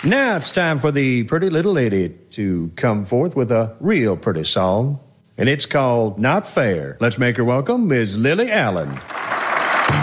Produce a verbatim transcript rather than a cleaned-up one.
Now it's time for the pretty little lady to come forth with a real pretty song, and it's called Not Fair. Let's make her welcome Miz Lily Allen.